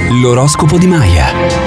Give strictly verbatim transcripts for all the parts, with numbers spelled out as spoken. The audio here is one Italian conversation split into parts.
L'oroscopo di Maya.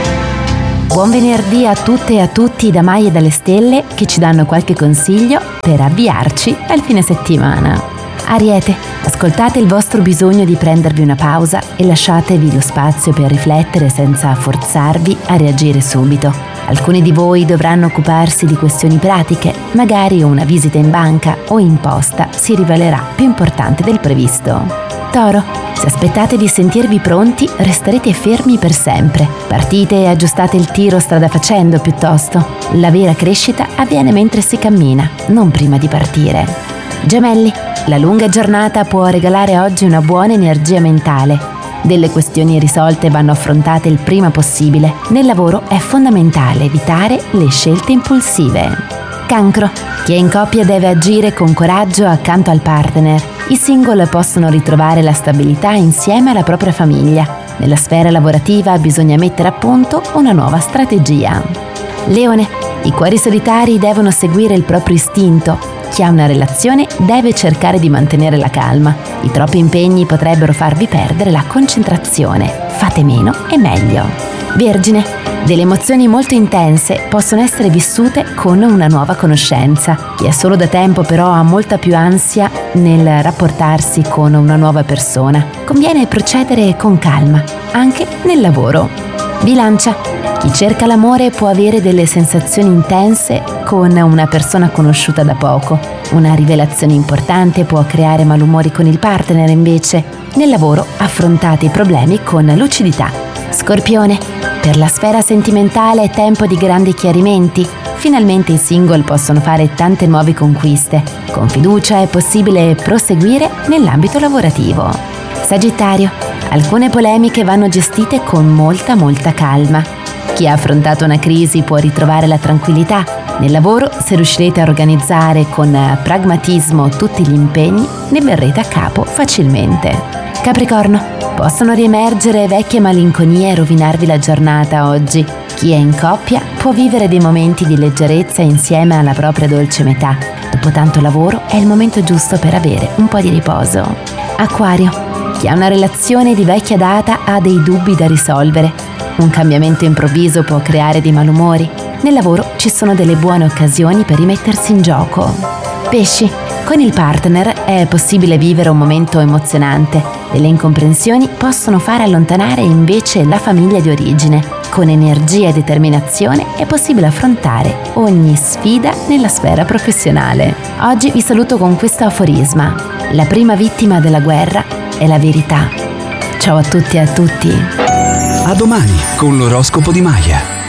Buon venerdì a tutte e a tutti da Maya e dalle stelle, che ci danno qualche consiglio per avviarci al fine settimana. Ariete, ascoltate il vostro bisogno di prendervi una pausa e lasciatevi lo spazio per riflettere senza forzarvi a reagire subito. Alcuni di voi dovranno occuparsi di questioni pratiche, magari una visita in banca o in posta si rivelerà più importante del previsto. Toro, se aspettate di sentirvi pronti, resterete fermi per sempre. Partite e aggiustate il tiro strada facendo piuttosto. La vera crescita avviene mentre si cammina, non prima di partire. Gemelli, la lunga giornata può regalare oggi una buona energia mentale. Delle questioni irrisolte vanno affrontate il prima possibile. Nel lavoro è fondamentale evitare le scelte impulsive. Cancro, chi è in coppia deve agire con coraggio accanto al partner. I single possono ritrovare la stabilità insieme alla propria famiglia. Nella sfera lavorativa bisogna mettere a punto una nuova strategia. Leone, i cuori solitari devono seguire il proprio istinto. Chi ha una relazione deve cercare di mantenere la calma. I troppi impegni potrebbero farvi perdere la concentrazione. Fate meno e meglio. Vergine, delle emozioni molto intense possono essere vissute con una nuova conoscenza. Chi è solo da tempo però ha molta più ansia nel rapportarsi con una nuova persona. Conviene procedere con calma, anche nel lavoro. Bilancia, chi cerca l'amore può avere delle sensazioni intense con una persona conosciuta da poco. Una rivelazione importante può creare malumori con il partner invece. Nel lavoro affrontate i problemi con lucidità. Scorpione, per la sfera sentimentale è tempo di grandi chiarimenti. Finalmente i single possono fare tante nuove conquiste. Con fiducia è possibile proseguire nell'ambito lavorativo. Sagittario, alcune polemiche vanno gestite con molta molta calma. Chi ha affrontato una crisi può ritrovare la tranquillità. Nel lavoro, se riuscirete a organizzare con pragmatismo tutti gli impegni, ne verrete a capo facilmente. Capricorno, possono riemergere vecchie malinconie e rovinarvi la giornata oggi. Chi è in coppia può vivere dei momenti di leggerezza insieme alla propria dolce metà. Dopo tanto lavoro è il momento giusto per avere un po' di riposo. Acquario, chi ha una relazione di vecchia data ha dei dubbi da risolvere. Un cambiamento improvviso può creare dei malumori. Nel lavoro ci sono delle buone occasioni per rimettersi in gioco. Pesci, con il partner è possibile vivere un momento emozionante. Delle incomprensioni possono fare allontanare invece la famiglia di origine. Con energia e determinazione è possibile affrontare ogni sfida nella sfera professionale. Oggi vi saluto con questo aforisma: la prima vittima della guerra è la verità. Ciao a tutti e a tutti. A domani con l'oroscopo di Maya.